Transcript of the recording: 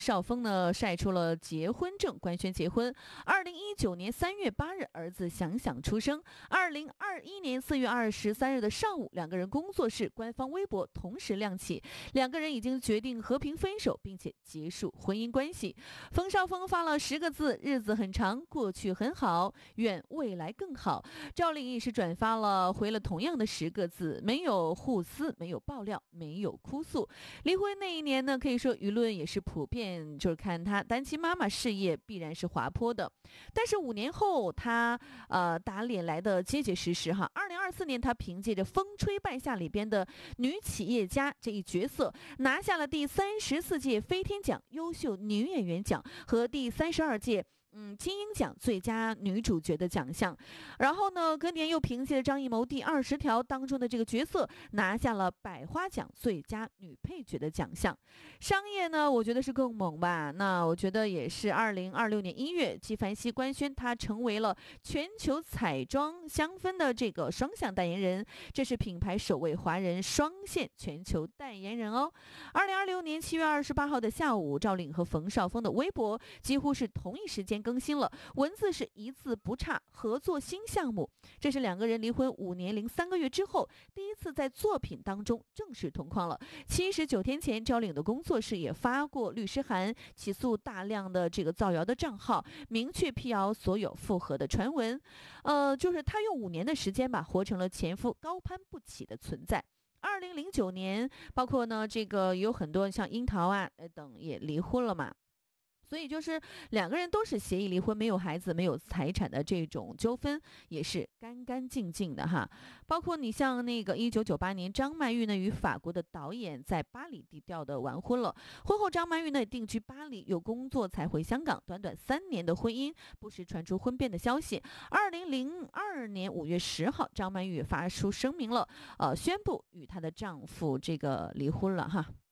邵峰呢晒出了结婚证，官宣结婚。2019年3月8日，儿子想想出生。2021年4月23日的上午，两个人工作室官方微博同时亮起，两个人已经决定和平分手，并且结束婚姻关系。冯绍峰发了10个字：日子很长，过去很好，愿未来更好。赵丽颖也是回了同样的10个字，没有互撕，没有爆料，没有哭诉。离婚那一年呢，可以说舆论也是普遍，就是看她单亲妈妈事业必然是滑坡的。但是5年后，她打脸来的结结实实哈。2024年，她凭借着《风吹半夏》里边的女企业家这一角色，拿下了第34届飞天奖优秀女演员奖和第32届金鹰奖最佳女主角的奖项。然后呢，隔年又凭借张艺谋第20条当中的这个角色，拿下了百花奖最佳女配角的奖项。商业呢，我觉得是更猛吧。那我觉得也是2026年1月，纪梵希官宣她成为了全球彩妆香氛的这个双向代言人，这是品牌首位华人双线全球代言人哦。2026年7月28号的下午，赵丽颖和冯绍峰的微博几乎是同一时间更新了，文字是一字不差，合作新项目。这是两个人离婚5年零3个月之后，第一次在作品当中正式同框了。79天前，赵丽颖的工作室也发过律师函，起诉大量的这个造谣的账号，明确辟谣所有复合的传闻。就是他用5年的时间吧，活成了前夫高攀不起的存在。2009年，包括呢这个有很多像樱桃啊等也离婚了嘛。所以就是两个人都是协议离婚，没有孩子，没有财产的这种纠纷，也是干干净净的哈。包括你像那个1998年，张曼玉呢与法国的导演在巴黎低调的完婚了。婚后，张曼玉呢定居巴黎，有工作才回香港。短短3年的婚姻，不时传出婚变的消息。2002年5月10号，张曼玉发出声明了，宣布与她的丈夫这个离婚了哈。